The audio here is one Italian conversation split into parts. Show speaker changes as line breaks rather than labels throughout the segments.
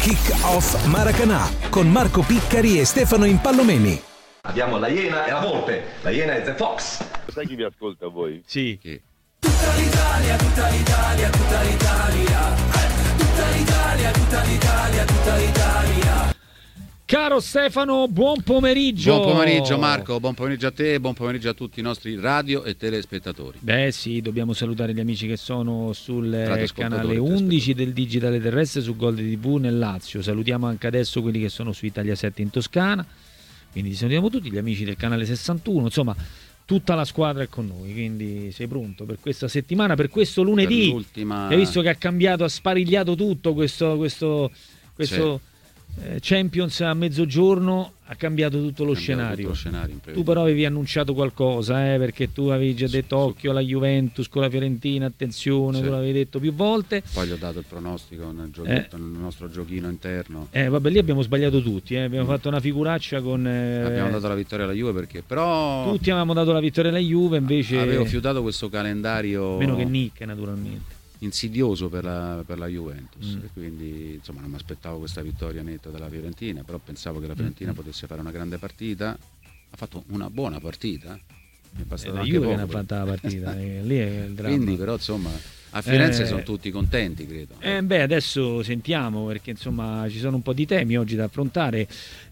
Kick-Off Maracanã con Marco Piccari e Stefano Impallomeni.
Abbiamo la Iena e la Volpe. La Iena è The Fox.
Sai chi vi ascolta voi?
Sì.
Tutta l'Italia, tutta l'Italia, tutta l'Italia. Tutta l'Italia, tutta l'Italia, tutta l'Italia.
Caro Stefano, buon pomeriggio.
Buon pomeriggio Marco, buon pomeriggio a te, buon pomeriggio a tutti i nostri radio e telespettatori.
Beh sì, dobbiamo salutare gli amici che sono sul canale 11 del Digitale Terrestre su Gold TV nel Lazio. Salutiamo anche adesso quelli che sono su Italia 7 in Toscana. Quindi salutiamo tutti gli amici del canale 61, insomma tutta la squadra è con noi, quindi sei pronto per questa settimana, per questo lunedì?
L'ultima...
Hai visto che ha cambiato, ha sparigliato tutto questo Champions a mezzogiorno, ha cambiato tutto lo scenario. Tu però avevi annunciato qualcosa, perché tu avevi già detto occhio alla Juventus con la Fiorentina, attenzione, tu l'avevi detto più volte.
Poi gli ho dato il pronostico nel nostro giochino interno.
Vabbè, lì abbiamo sbagliato tutti, abbiamo fatto una figuraccia con...
abbiamo dato la vittoria alla Juve perché però...
Tutti avevamo dato la vittoria alla Juve, invece...
Avevo fiutato questo calendario...
Meno che Nick, naturalmente.
Insidioso per la Juventus, e quindi insomma non mi aspettavo questa vittoria netta della Fiorentina, però pensavo che la Fiorentina potesse fare una grande partita. Ha fatto una buona partita, è passato
la
anche
Juve
poco,
che ha fatto la partita lì è il dramma.
Quindi però insomma a Firenze sono tutti contenti, credo.
Adesso sentiamo, perché insomma ci sono un po' di temi oggi da affrontare,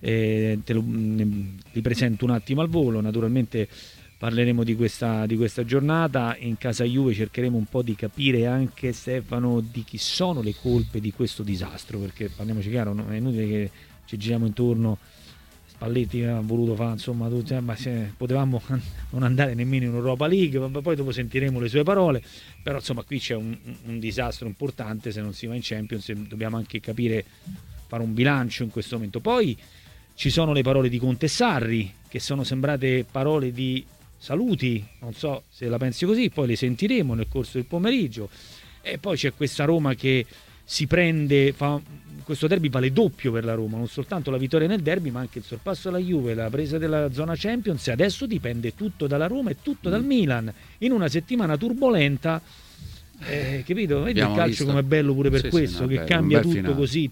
li presento un attimo al volo. Naturalmente parleremo di questa giornata. In casa Juve cercheremo un po' di capire anche, Stefano, di chi sono le colpe di questo disastro, perché parliamoci chiaro, è inutile che ci giriamo intorno. Spalletti ha voluto fare, insomma, ma se potevamo non andare nemmeno in Europa League, poi dopo sentiremo le sue parole, però insomma qui c'è un disastro importante. Se non si va in Champions dobbiamo anche capire, fare un bilancio in questo momento. Poi ci sono le parole di Conte e Sarri, che sono sembrate parole di saluti, non so se la pensi così, poi le sentiremo nel corso del pomeriggio. E poi c'è questa Roma che si prende, questo derby vale doppio per la Roma, non soltanto la vittoria nel derby ma anche il sorpasso alla Juve, la presa della zona Champions, e adesso dipende tutto dalla Roma e tutto dal Milan in una settimana turbolenta, capito? Vedi il calcio com'è bello pure per questo, che cambia tutto finale. Così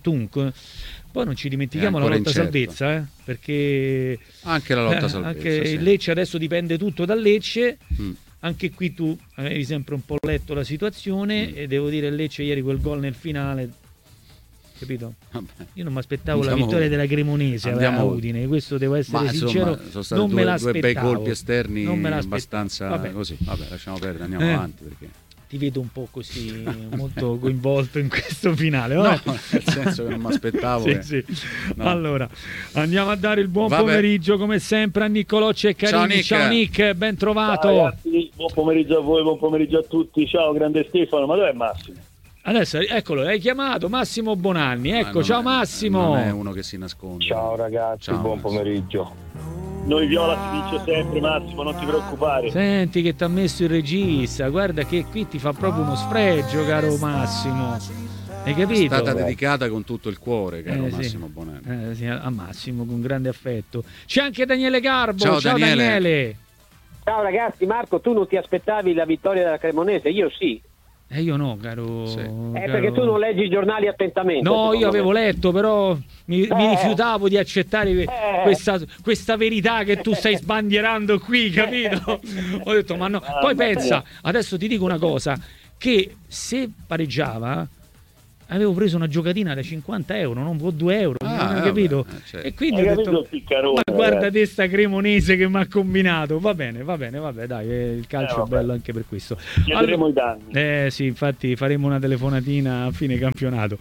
poi non ci dimentichiamo la lotta salvezza, perché
anche la lotta salvezza,
anche il Lecce adesso dipende tutto dal Lecce. Anche qui tu avevi sempre un po' letto la situazione, e devo dire, il Lecce ieri quel gol nel finale, capito? Vabbè. Io non mi aspettavo la vittoria della Cremonese a Udine, questo devo essere sincero,
sono stati
non me l'aspettavo.
Due bei colpi esterni
non me
abbastanza così. Vabbè, lasciamo perdere, andiamo avanti, perché
ti vedo un po' così molto coinvolto in questo finale.
No, nel senso che non mi aspettavo.
Sì. No. Allora, andiamo a dare il buon pomeriggio come sempre a Niccolocci e Carini. Ciao Nick, ben trovato.
Ciao ragazzi, buon pomeriggio a voi, buon pomeriggio a tutti. Ciao grande Stefano, ma dov'è Massimo?
Adesso eccolo, l'hai chiamato Massimo Bonanni. Ecco, ciao Massimo.
Non è uno che si nasconde.
Ciao ragazzi, buon pomeriggio. Noi viola si vince sempre, Massimo, non ti preoccupare.
Senti che ti ha messo il regista, guarda che qui ti fa proprio uno sfregio, caro Massimo. Hai capito?
È stata dedicata con tutto il cuore, caro Massimo Bonanni.
Sì, a Massimo, con grande affetto. C'è anche Daniele Garbo.
Ciao
Daniele.
Ciao ragazzi, Marco, tu non ti aspettavi la vittoria della Cremonese? Io sì.
Io no, caro.
Perché tu non leggi i giornali attentamente.
No, io avevo letto, però mi rifiutavo di accettare questa verità che tu stai sbandierando qui, capito? Ho detto, ma no. Poi pensa, adesso ti dico una cosa, che se pareggiava avevo preso una giocatina da 50 euro, non 2 euro, capito?
Certo.
E quindi ho detto, ma guarda te sta Cremonese che mi ha combinato. Va bene, dai, il calcio è bello anche per questo.
Chiederemo i danni.
Sì, infatti faremo una telefonatina a fine campionato.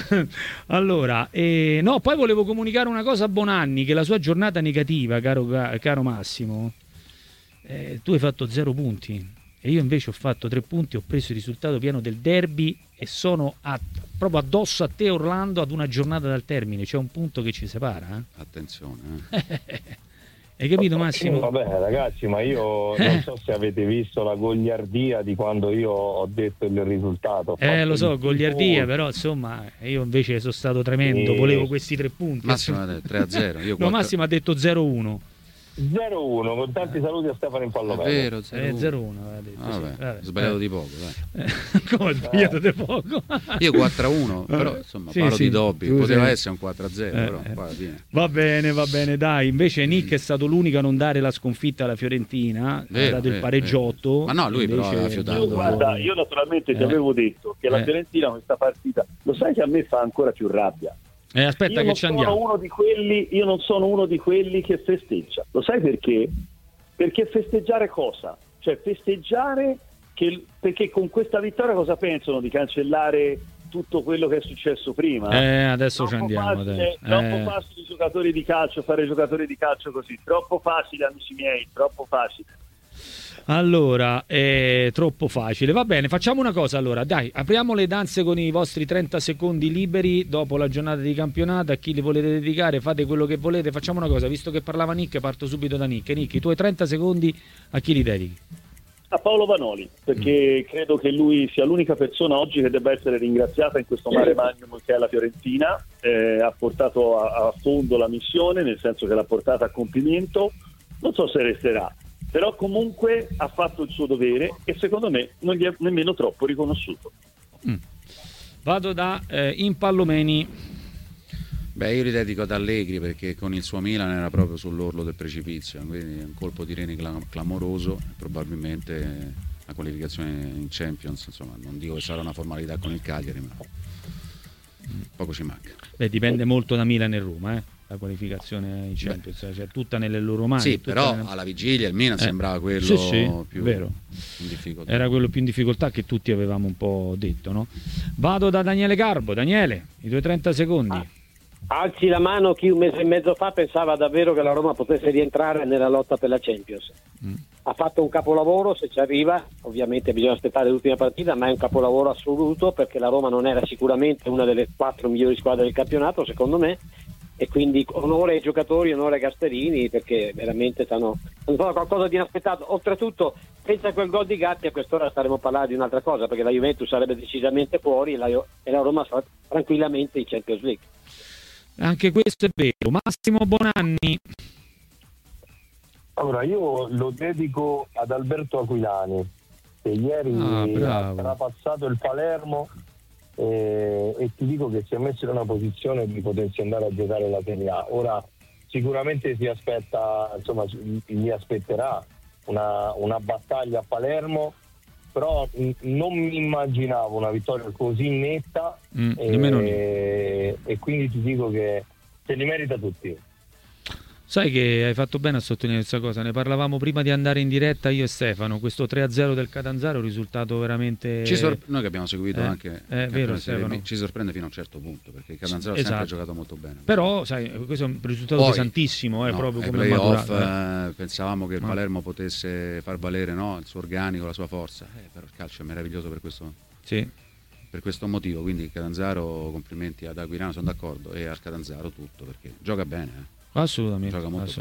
Allora, no, poi volevo comunicare una cosa a Bonanni, che la sua giornata negativa, caro Massimo, tu hai fatto 0 punti. E io invece ho fatto 3 punti, ho preso il risultato pieno del derby e sono proprio addosso a te, Orlando, ad una giornata dal termine. C'è un punto che ci separa.
Attenzione.
Hai capito, Massimo?
Vabbè ragazzi, ma io non so se avete visto la goliardia di quando io ho detto il risultato.
Lo so, goliardia, però insomma io invece sono stato tremendo, volevo questi 3 punti.
Massimo ha detto 3-0.
No, Massimo ha detto 0-1.
0-1, con tanti saluti a Stefano Impallomeno.
È vero,
0-1
vabbè, sbagliato di poco, dai.
Come sbagliato di poco?
Io 4-1, però insomma parlo di Dobby, poteva essere un 4-0, però poi alla fine.
Va bene, dai. Invece Nick è stato l'unico a non dare la sconfitta alla Fiorentina, ha dato il pareggiotto.
Ma no, lui però aveva fiutato.
Guarda, io naturalmente ti avevo detto che la Fiorentina questa partita, lo sai che a me fa ancora più rabbia.
Aspetta
io
che ci andiamo.
Io non sono uno di quelli che festeggia. Lo sai perché? Perché festeggiare cosa? Cioè festeggiare perché con questa vittoria cosa pensano? Di cancellare tutto quello che è successo prima?
Adesso ci andiamo.
Troppo facile i giocatori di calcio, fare giocatori di calcio così. Troppo facile, amici miei, troppo facile.
Allora, è troppo facile. Va bene, facciamo una cosa allora. Dai, apriamo le danze con i vostri 30 secondi liberi dopo la giornata di campionato. A chi li volete dedicare, fate quello che volete. Facciamo una cosa, visto che parlava Nick, parto subito da Nick. Nick, i tuoi 30 secondi a chi li dedichi?
A Paolo Vanoli, perché credo che lui sia l'unica persona oggi che debba essere ringraziata in questo mare magnum che è la Fiorentina. Ha portato a fondo la missione, nel senso che l'ha portata a compimento. Non so se resterà, però comunque ha fatto il suo dovere e secondo me non gli è nemmeno troppo riconosciuto.
Vado da Impallomeni.
Beh, io li dedico ad Allegri perché con il suo Milan era proprio sull'orlo del precipizio, quindi un colpo di reni clamoroso, probabilmente la qualificazione in Champions, insomma, non dico che sarà una formalità con il Cagliari, ma poco ci manca.
Beh, dipende molto da Milan e Roma, la qualificazione in Champions, cioè tutta nelle loro mani.
Sì, però alla vigilia il Milan sembrava quello più
vero.
In difficoltà.
Era quello più in difficoltà che tutti avevamo un po' detto, no? Vado da Daniele Garbo. Daniele, i tuoi 30 secondi.
Alzi la mano chi un mese e mezzo fa pensava davvero che la Roma potesse rientrare nella lotta per la Champions. Ha fatto un capolavoro, se ci arriva, ovviamente bisogna aspettare l'ultima partita, ma è un capolavoro assoluto perché la Roma non era sicuramente una delle 4 migliori squadre del campionato, secondo me, e quindi onore ai giocatori, onore ai Gasperini, perché veramente hanno fatto qualcosa di inaspettato. Oltretutto, senza quel gol di Gatti a quest'ora staremo a parlare di un'altra cosa, perché la Juventus sarebbe decisamente fuori e la Roma sarà tranquillamente in Champions League.
Anche questo è vero. Massimo Bonanni.
Allora, io lo dedico ad Alberto Aquilani, che ieri ha trapassato il Palermo e ti dico che si è messo in una posizione di potersi andare a giocare la Serie A. Ora sicuramente si aspetta, insomma, gli aspetterà una battaglia a Palermo, però non mi immaginavo una vittoria così netta e quindi ti dico che se li merita tutti.
Sai che hai fatto bene a sottolineare questa cosa, ne parlavamo prima di andare in diretta io e Stefano, questo 3-0 del Catanzaro è un risultato veramente...
Noi che abbiamo seguito anche
vero, Stefano.
ci sorprende fino a un certo punto, perché il Catanzaro ha sempre giocato molto bene.
Però sai, questo è un risultato pesantissimo, proprio come
maturato. Pensavamo che il Palermo potesse far valere il suo organico, la sua forza, però il calcio è meraviglioso per questo.
Sì.
Per questo motivo, quindi il Catanzaro, complimenti ad Aquilano, sono d'accordo, e al Catanzaro tutto, perché gioca bene.
Assolutamente.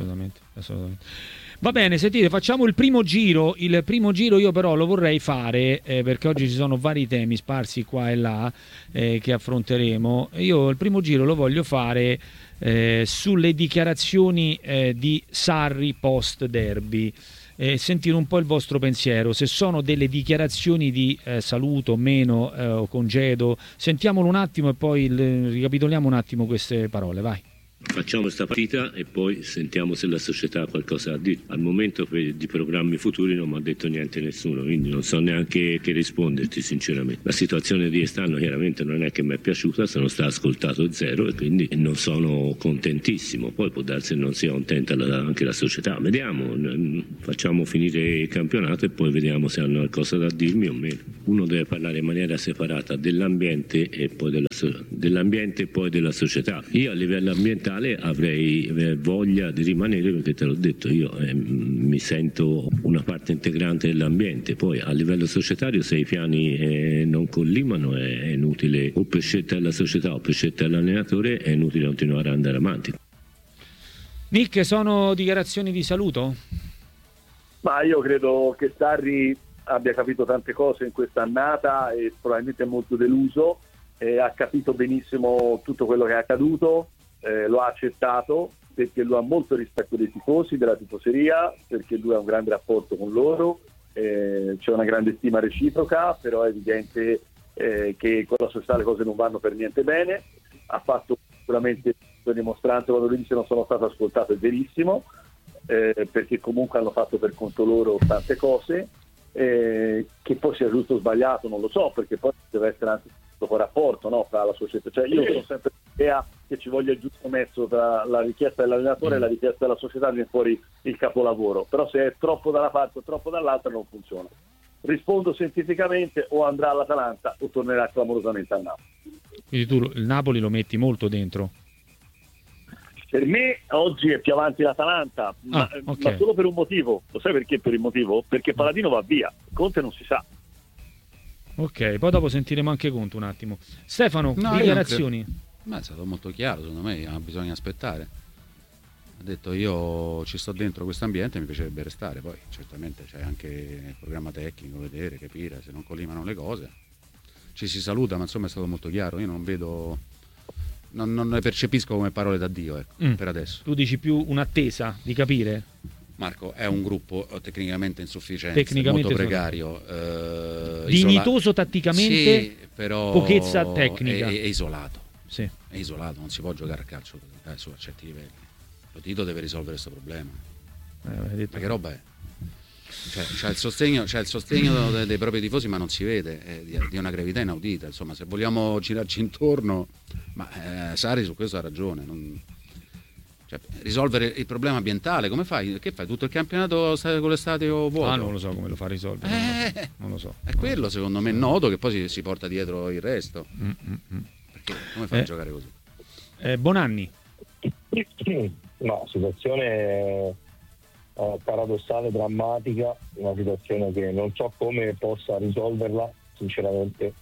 Va bene, sentite, facciamo il primo giro. Il primo giro io però lo vorrei fare perché oggi ci sono vari temi sparsi qua e là che affronteremo. Io il primo giro lo voglio fare sulle dichiarazioni di Sarri post derby. Sentire un po' il vostro pensiero, se sono delle dichiarazioni di saluto o meno o congedo. Sentiamolo un attimo e poi ricapitoliamo un attimo queste parole, vai.
Facciamo questa partita e poi sentiamo se la società ha qualcosa da dire. Al momento di programmi futuri non mi ha detto niente nessuno, quindi non so neanche che risponderti sinceramente. La situazione di quest'anno chiaramente non è che mi è piaciuta, sono stato ascoltato zero e quindi non sono contentissimo. Poi può darsi che non sia contenta anche la società. Vediamo, facciamo finire il campionato e poi vediamo se hanno qualcosa da dirmi o meno. Uno deve parlare in maniera separata dell'ambiente e poi della società. Io a livello ambientale avrei voglia di rimanere perché te l'ho detto, io mi sento una parte integrante dell'ambiente. Poi a livello societario se i piani non collimano è inutile, o per scelta della società o per scelta dell'allenatore è inutile continuare ad andare avanti.
Nick, sono dichiarazioni di saluto?
Ma io credo che Sarri abbia capito tante cose in questa annata e probabilmente è molto deluso, ha capito benissimo tutto quello che è accaduto, lo ha accettato
perché lui ha molto rispetto dei tifosi, della tifoseria, perché lui ha un grande rapporto con loro, c'è una grande stima reciproca, però è evidente che con la società le cose non vanno per niente bene. Ha fatto sicuramente dimostrante quando lui dice non sono stato ascoltato, è verissimo, perché comunque hanno fatto per conto loro tante cose, che poi sia giusto o sbagliato non lo so, perché poi deve essere anche questo rapporto, no, tra la società. Cioè io sono sempre l'idea che ci voglia il giusto mezzo tra la richiesta dell'allenatore e la richiesta della società, viene fuori il capolavoro, però se è troppo da una parte o troppo dall'altra non funziona. Rispondo scientificamente: o andrà all'Atalanta o tornerà clamorosamente al Napoli.
Quindi tu il Napoli lo metti molto dentro?
Per me oggi è più avanti l'Atalanta, ma solo per un motivo. Lo sai perché? Per il motivo? Perché Paladino va via, Conte non si sa.
Ok, poi dopo sentiremo anche Conte un attimo. Stefano, dichiarazioni?
Ma è stato molto chiaro, secondo me, bisogna aspettare. Ha detto: io ci sto dentro questo ambiente, mi piacerebbe restare. Poi certamente c'è anche il programma tecnico, vedere, capire se non collimano le cose. Ci si saluta, ma insomma è stato molto chiaro. Io non vedo, non le percepisco come parole d'addio, ecco, per adesso.
Tu dici più un'attesa di capire?
Marco, è un gruppo tecnicamente insufficiente, molto precario,
dignitoso tatticamente,
sì, però
pochezza tecnica,
è isolato.
Sì.
È isolato, non si può giocare a calcio su certi livelli. Lo Tito deve risolvere questo problema. Ma che roba è? Cioè, c'è il sostegno dei propri tifosi, ma non si vede, di una gravità inaudita. Insomma, se vogliamo girarci intorno, ma Sarri su questo ha ragione. Cioè, risolvere il problema ambientale, come fai? Che fai? Tutto il campionato con l'estate o vuoto?
Non lo so come lo fa a risolvere. Non lo so.
È quello, secondo me, nodo che poi si porta dietro il resto. Perché come fai a giocare così?
Bonanni.
No, situazione paradossale, drammatica, una situazione che non so come possa risolverla, sinceramente.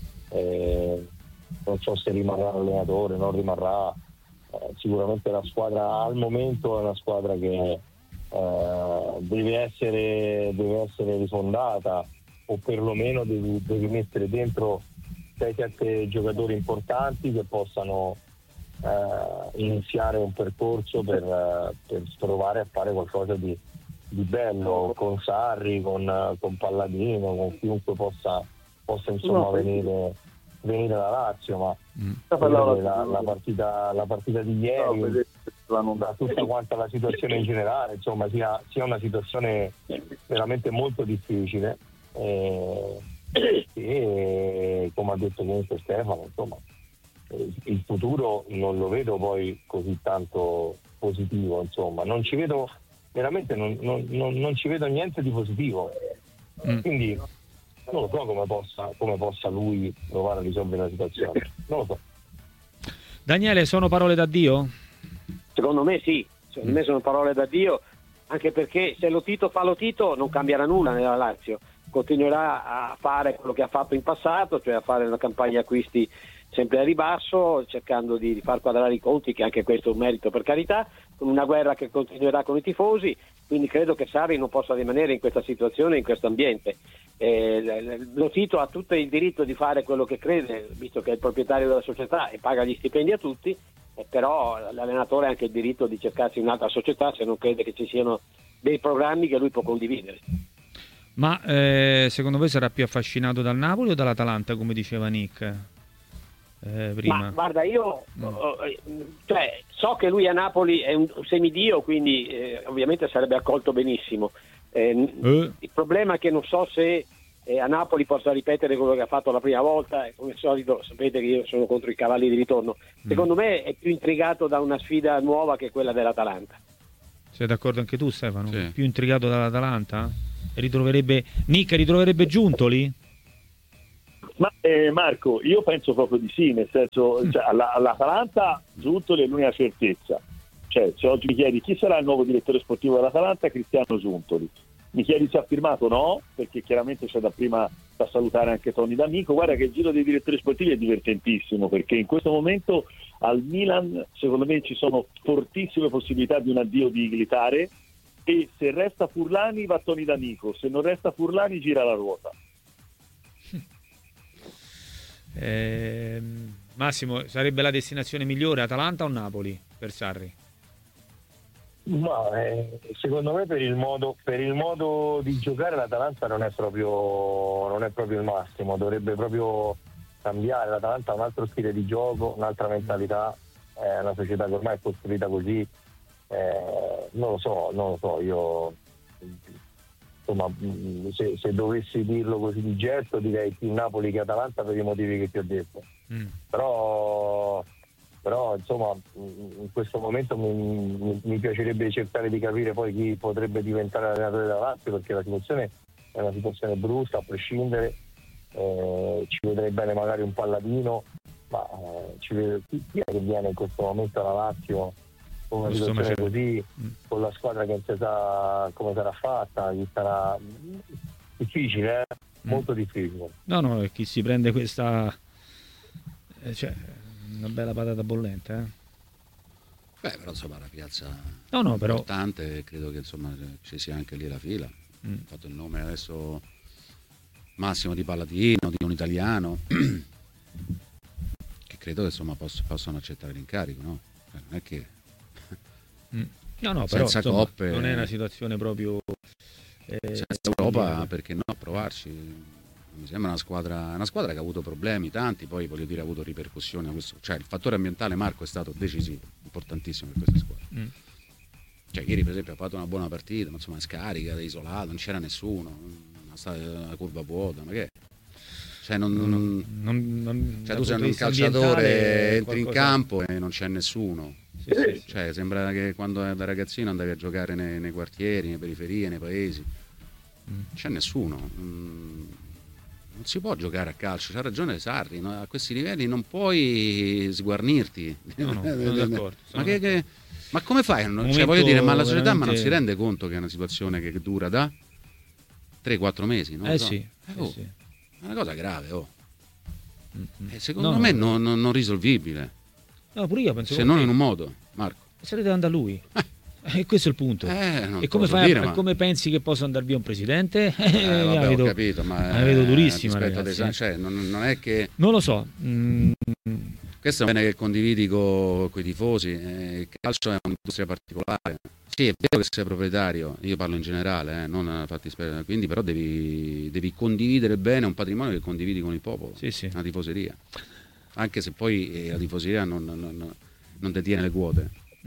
Non so se rimarrà l'allenatore, non rimarrà. Sicuramente la squadra al momento è una squadra che deve essere rifondata, o perlomeno devi mettere dentro 6-7 giocatori importanti che possano iniziare un percorso per provare a fare qualcosa di bello con Sarri, con Palladino, con chiunque possa insomma venire da Lazio, ma la partita di ieri, da tutta quanta la situazione in generale, insomma sia una situazione veramente molto difficile, e come ha detto comunque Stefano, insomma il futuro non lo vedo poi così tanto positivo, insomma non ci vedo veramente, non ci vedo niente di positivo, quindi non lo so come possa lui provare a risolvere la situazione, non lo so.
Daniele, sono parole d'addio?
Secondo me sì, secondo me sono parole d'addio, anche perché se lo Tito fa lo Tito non cambierà nulla nella Lazio, continuerà a fare quello che ha fatto in passato, cioè a fare una campagna acquisti sempre a ribasso, cercando di far quadrare i conti, che anche questo è un merito, per carità, con una guerra che continuerà con i tifosi, quindi credo che Sarri non possa rimanere in questa situazione, in questo ambiente. Lo Tito ha tutto il diritto di fare quello che crede, visto che è il proprietario della società e paga gli stipendi a tutti, però l'allenatore ha anche il diritto di cercarsi un'altra società se non crede che ci siano dei programmi che lui può condividere.
Ma secondo voi sarà più affascinato dal Napoli o dall'Atalanta, come diceva Nick prima?
Ma guarda, io so che lui a Napoli è un semidio, quindi ovviamente sarebbe accolto benissimo. Il problema è che non so se a Napoli possa ripetere quello che ha fatto la prima volta, e come al solito sapete che io sono contro i cavalli di ritorno. Secondo me è più intrigato da una sfida nuova che quella dell'Atalanta.
Sei d'accordo anche tu, Stefano?
Sì.
Più intrigato dall'Atalanta? Nick ritroverebbe Giuntoli?
Ma Marco, io penso proprio di sì, nel senso, cioè, all'Atalanta Giuntoli è l'unica certezza. Cioè, se oggi mi chiedi chi sarà il nuovo direttore sportivo dell'Atalanta, Cristiano Giuntoli. Mi chiedi se ha firmato? No, perché chiaramente c'è da salutare anche Tony D'Amico. Guarda che il giro dei direttori sportivi è divertentissimo, perché in questo momento al Milan secondo me ci sono fortissime possibilità di un addio di Iglitare, e se resta Furlani va Tony D'Amico, se non resta Furlani gira la ruota.
Massimo, sarebbe la destinazione migliore Atalanta o Napoli per Sarri?
Ma secondo me per il modo di giocare l'Atalanta non è proprio il massimo, dovrebbe proprio cambiare. L'Atalanta ha un altro stile di gioco, un'altra mentalità, è una società che ormai è costruita così, non lo so, io insomma se dovessi dirlo così di getto direi più Napoli che Atalanta per i motivi che ti ho detto, però insomma in questo momento mi piacerebbe cercare di capire poi chi potrebbe diventare allenatore della Lazio, perché la situazione è una situazione brutta a prescindere. Ci vedrei bene magari un Palladino, ma chi è che viene in questo momento alla Lazio con una situazione così, con la squadra che non si sa come sarà fatta, chi sarà difficile, molto difficile.
No, chi si prende questa cioè una bella patata bollente,
Beh, però insomma la piazza
però
importante, credo che insomma ci sia anche lì la fila. Ho fatto il nome adesso massimo di Palladino, di un italiano che credo che insomma possano accettare l'incarico, no? Non è che
no, però
senza
insomma,
coppe
non è una situazione proprio
senza Europa, perché no, a provarci. Mi sembra una squadra che ha avuto problemi tanti, poi voglio dire ha avuto ripercussioni, cioè il fattore ambientale, Marco, è stato decisivo, importantissimo per questa squadra. Cioè ieri per esempio ha fatto una buona partita, ma insomma scarica, isolato, non c'era nessuno, una curva vuota, ma che è? Cioè cioè tu sei un calciatore, entri in campo e non c'è nessuno. Sì. Cioè sembra che quando da ragazzino andavi a giocare nei quartieri, nelle periferie, nei paesi, non c'è nessuno. Non si può giocare a calcio, c'ha ragione Sarri, no? A questi livelli non puoi sguarnirti.
No, sono d'accordo.
Ma come fai? Cioè, voglio dire, ma la società non si rende conto che è una situazione che dura da 3-4 mesi, no?
Sì.
È una cosa grave, secondo me non risolvibile.
No, pure io penso
se non in un modo, Marco.
Sarete andare da lui. E questo è il punto.
E
come fai come pensi che possa andare via un presidente?
Vabbè, ho capito, ma
la vedo durissima,
cioè, non è che
non lo so.
Questo è bene che condividi con i tifosi. Il calcio è un'industria particolare. Sì, è vero che sei proprietario, io parlo in generale, non fattispecie, quindi però devi condividere bene un patrimonio che condividi con il popolo, una tifoseria. Anche se poi la tifoseria non detiene le quote,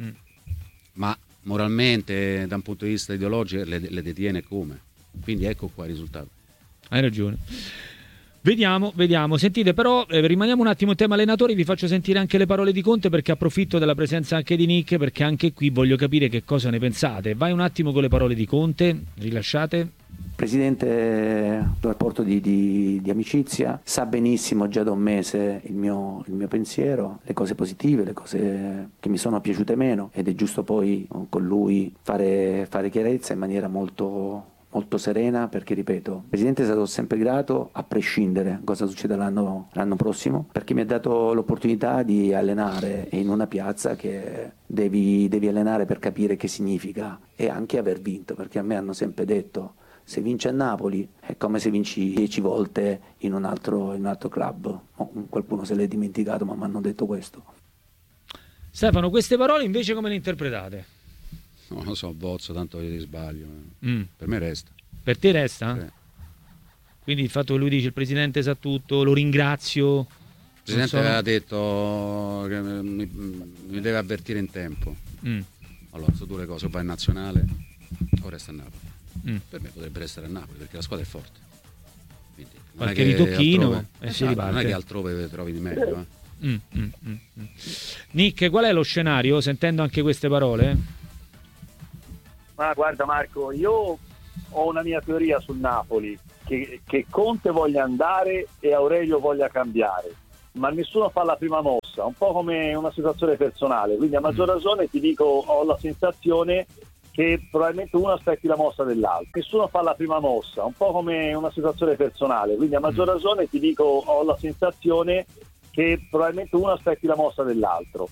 ma moralmente, da un punto di vista ideologico, le detiene come. Quindi ecco qua il risultato.
Hai ragione. Vediamo. Sentite, però rimaniamo un attimo in tema allenatori, vi faccio sentire anche le parole di Conte, perché approfitto della presenza anche di Nick, perché anche qui voglio capire che cosa ne pensate. Vai un attimo con le parole di Conte, rilasciate.
Presidente, un rapporto di amicizia, sa benissimo già da un mese il mio pensiero, le cose positive, le cose che mi sono piaciute meno, ed è giusto poi con lui fare chiarezza in maniera molto serena, perché ripeto, il Presidente è stato sempre grato a prescindere cosa succeda l'anno prossimo, perché mi ha dato l'opportunità di allenare in una piazza che devi allenare per capire che significa, e anche aver vinto, perché a me hanno sempre detto: se vinci a Napoli è come se vinci 10 volte in un altro club. Qualcuno se l'è dimenticato, ma mi hanno detto questo.
Stefano, queste parole invece come le interpretate?
Non lo so, bozzo, tanto io ti sbaglio. Per me resta.
Per te resta?
Sì.
Quindi il fatto che lui dice il Presidente sa tutto, lo ringrazio.
Il Presidente aveva detto che mi deve avvertire in tempo. Allora, sono due cose: o vai in nazionale o resta a Napoli. Per me potrebbe restare a Napoli, perché la squadra è forte. Quindi,
qualche ritocchino e si riparte.
Non è che altrove trovi di meglio.
Nick, qual è lo scenario, sentendo anche queste parole?
Ma guarda Marco, io ho una mia teoria sul Napoli, che Conte voglia andare e Aurelio voglia cambiare, ma nessuno fa la prima mossa, un po' come una situazione personale, quindi a maggior ragione ti dico, ho la sensazione che probabilmente uno aspetti la mossa dell'altro, nessuno fa la prima mossa, un po' come una situazione personale, quindi a maggior ragione ti dico, ho la sensazione che probabilmente uno aspetti la mossa dell'altro.